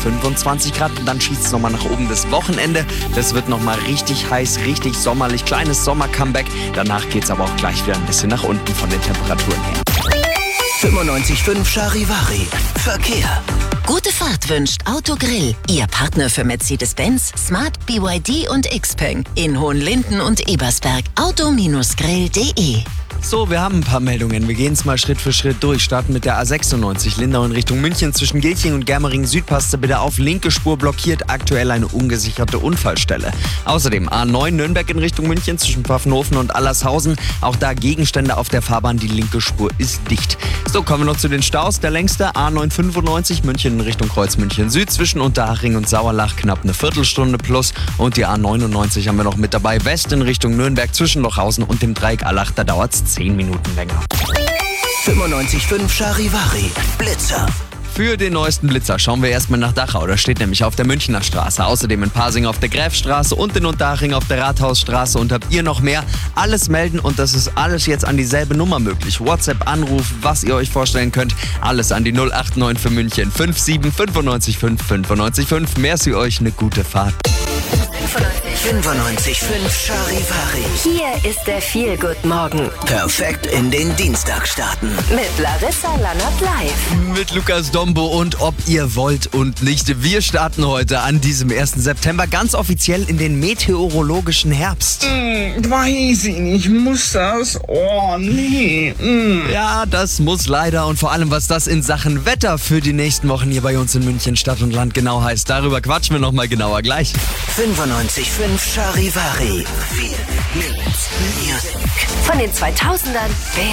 25 Grad und dann schießt es nochmal nach oben bis Wochenende. Das wird nochmal richtig heiß, richtig sommerlich, kleines Sommer-Comeback. Danach geht es aber auch gleich wieder ein bisschen nach unten von den Temperaturen her. 95.5 Charivari. Verkehr. Gute Fahrt wünscht Autogrill, Ihr Partner für Mercedes-Benz, Smart, BYD und Xpeng in Hohenlinden und Ebersberg. Auto-grill.de. So, wir haben ein paar Meldungen. Wir gehen es mal Schritt für Schritt durch. Starten mit der A96 Lindau in Richtung München. Zwischen Gilching und Germering Süd passt bitte auf. Linke Spur blockiert. Aktuell eine ungesicherte Unfallstelle. Außerdem A9 Nürnberg in Richtung München zwischen Pfaffenhofen und Allershausen. Auch da Gegenstände auf der Fahrbahn. Die linke Spur ist dicht. So, kommen wir noch zu den Staus. Der längste A995 München in Richtung Kreuz München Süd. Zwischen Unterhaching und Sauerlach knapp eine Viertelstunde plus. Und die A99 haben wir noch mit dabei. West in Richtung Nürnberg zwischen Lochhausen und dem Dreieck Allach. Da dauert es 10 Minuten länger. 95.5 Charivari. Blitzer. Für den neuesten Blitzer schauen wir erstmal nach Dachau. Das steht nämlich auf der Münchner Straße. Außerdem in Pasing auf der Gräfstraße und in Unterhaching auf der Rathausstraße. Und habt ihr noch mehr? Alles melden und das ist alles jetzt an dieselbe Nummer möglich. WhatsApp, Anruf, was ihr euch vorstellen könnt. Alles an die 089 für München 57 95 5 95 5. Merci euch, eine gute Fahrt. 95.5 Charivari. Hier ist der Feel-Good-Morgen Perfekt in den Dienstag starten. mit Larissa Lannert live. Mit Lukas Dombo und ob ihr wollt und nicht. Wir starten heute an diesem 1. September ganz offiziell in den meteorologischen Herbst. Weiß ich nicht, muss das? Oh, nee. Ja, das muss leider und vor allem, was das in Sachen Wetter für die nächsten Wochen hier bei uns in München Stadt und Land genau heißt. Darüber quatschen wir nochmal genauer gleich. 95.5 Charivari. Viel Music. Von den 2000ern